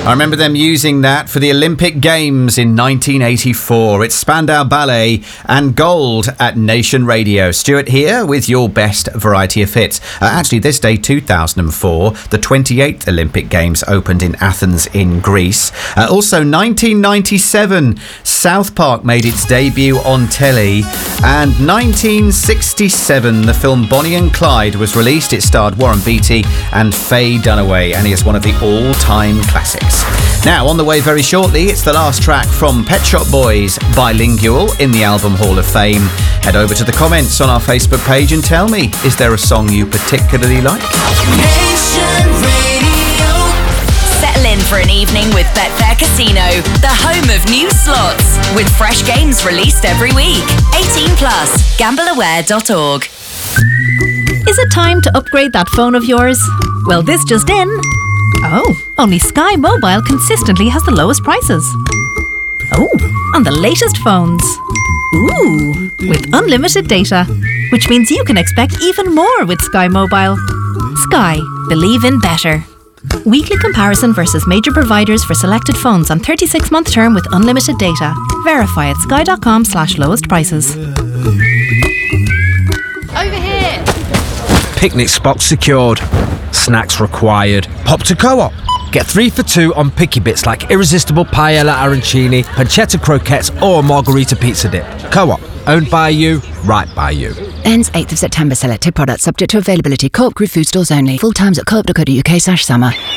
I remember them using that for the Olympic Games in 1984. It's Spandau Ballet and Gold at Nation Radio. Stuart here with your best variety of hits. Actually, this day, 2004, the 28th Olympic Games opened in Athens in Greece. Also, 1997, South Park made its debut on telly. And 1967, the film Bonnie and Clyde was released. It starred Warren Beatty and Faye Dunaway, and he is one of the all-time classics. Now, on the way very shortly, it's the last track from Pet Shop Boys, Bilingual, in the Album Hall of Fame. Head over to the comments on our Facebook page and tell me, is there a song you particularly like? Nation Radio. Settle in for an evening with Betfair Casino, the home of new slots, with fresh games released every week. 18 plus, gambleaware.org. Is it time to upgrade that phone of yours? Well, this just in. Oh, only Sky Mobile consistently has the lowest prices. Oh, on the latest phones. Ooh, with unlimited data, which means you can expect even more with Sky Mobile. Sky, believe in better. Weekly comparison versus major providers for selected phones on 36-month term with unlimited data. Verify at sky.com/lowest prices. Over here. Picnic spot secured. Snacks required. Pop to Co-op. Get 3 for 2 on picky bits like irresistible paella arancini, pancetta croquettes or margarita pizza dip. Co-op. Owned by you, right by you. Ends 8th of September. Selected products subject to availability. Co-op Group food stores only. Full times at co-op.co.uk/summer.